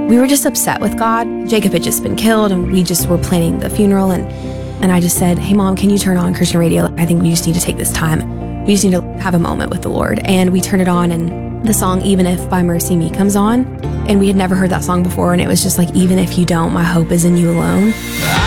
we were just upset with God. Jacob had just been killed, and we just were planning the funeral. And I just said, hey, Mom, can you turn on Christian radio? I think we just need to take this time. We just need to have a moment with the Lord. And we turned it on, and the song Even If by Mercy Me comes on. And we had never heard that song before, and it was just like, even if you don't, my hope is in you alone.